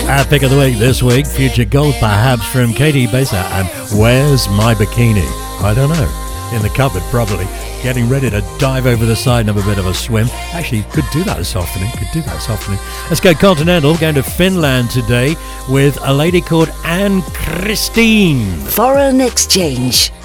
Our pick of the week this week, Future Gold perhaps from Katie Besa and Where's My Bikini? I don't know. In the cupboard probably. Getting ready to dive over the side and have a bit of a swim. Actually, could do that this afternoon. Let's go continental. Going to Finland today with a lady called Anne Christine. Foreign Exchange.